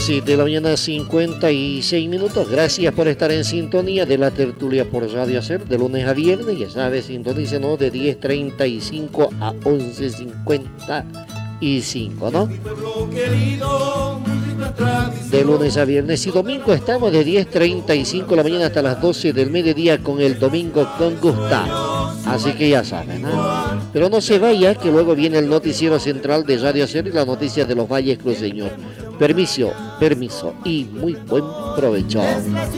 7 de la mañana, 56 minutos. Gracias por estar en sintonía de la tertulia por Radio Hacer de lunes a viernes. Ya sabes, sintonícenos de 10:35 a 11:55, ¿no? De lunes a viernes y domingo estamos de 10:35 de la mañana hasta las 12 del mediodía con el Domingo con Gustavo. Así que ya saben, ¿no? Pero no se vaya, que luego viene el noticiero central de Radio Hacer y las noticias de los valles cruceños. Permiso y muy buen provecho.